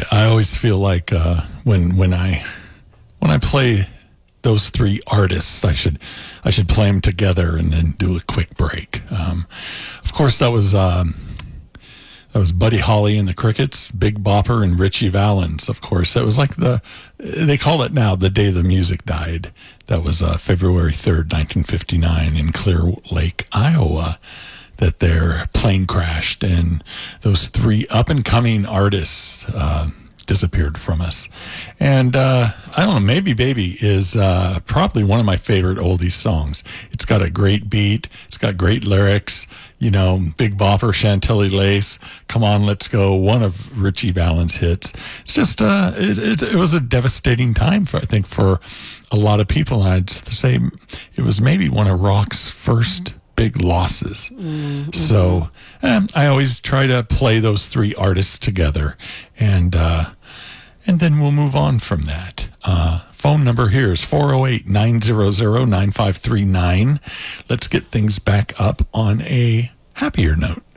I always feel like when I play those three artists, I should play them together and then do a quick break. Of course, that was Buddy Holly and the Crickets, Big Bopper, and Richie Valens. Of course, that was like they call it now the day the music died. That was February 3rd, 1959 in Clear Lake, Iowa, that their plane crashed, and those three up-and-coming artists disappeared from us. And I don't know, Maybe Baby is probably one of my favorite oldies songs. It's got a great beat. It's got great lyrics. You know, Big Bopper, Chantilly Lace, Come On, Let's Go, one of Richie Valens' hits. It's just, it was a devastating time, I think, for a lot of people. I'd say it was maybe one of rock's first big losses. Mm-hmm. So I always try to play those three artists together, and then we'll move on from that. Phone number here is 408-900-9539. Let's get things back up on a happier note.